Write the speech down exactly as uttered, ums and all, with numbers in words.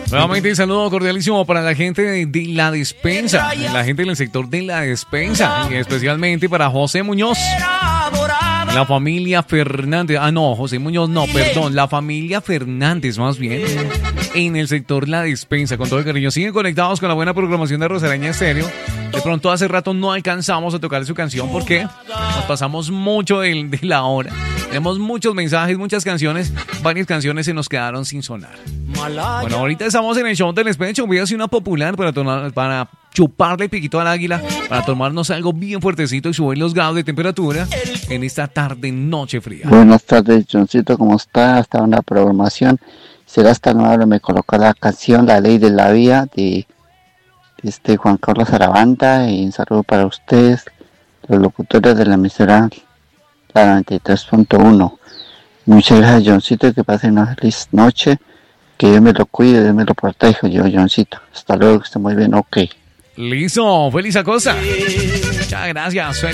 Nuevamente, saludo cordialísimo para la gente de, de la despensa, la gente del sector de la despensa, y especialmente para José Muñoz, la familia Fernández. Ah, no, José Muñoz, no, perdón, la familia Fernández, más bien, en el sector La Despensa, con todo el cariño. Siguen conectados con la buena programación de Rosaraña Estéreo. De pronto, hace rato no alcanzamos a tocar su canción porque nos pasamos mucho de, de la hora. Tenemos muchos mensajes, muchas canciones, varias canciones se nos quedaron sin sonar. Bueno, ahorita estamos en el show del despecho. Voy a hacer una popular para, tomar, para chuparle el piquito al águila, para tomarnos algo bien fuertecito y subir los grados de temperatura en esta tarde, noche fría. Buenas tardes, Johncito, ¿cómo está? Hasta una programación. Será hasta amable me coloca la canción La Ley de la Vía de este Juan Carlos Arabanda, y un saludo para ustedes, los locutores de la emisora la noventa y tres punto uno. Muchas gracias, Johncito, y que pasen una feliz noche. Que Dios me lo cuide, Dios me lo proteja, yo, Johncito. Hasta luego, que esté muy bien, ok. Listo, feliz cosa. Muchas gracias.